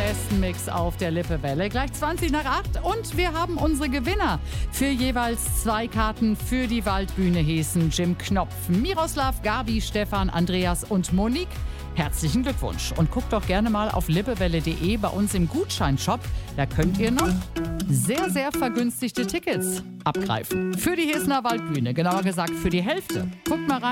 besten Mix auf der Lippewelle. Gleich 20 nach 8 und wir haben unsere Gewinner für jeweils 2 Karten für die Waldbühne Hessen. Jim Knopf, Miroslav, Gabi, Stefan, Andreas und Monique. Herzlichen Glückwunsch und guckt doch gerne mal auf lippewelle.de bei uns im Gutscheinshop. Da könnt ihr noch sehr, sehr vergünstigte Tickets abgreifen. Für die Hessener Waldbühne, genauer gesagt für die Hälfte. Guckt mal rein.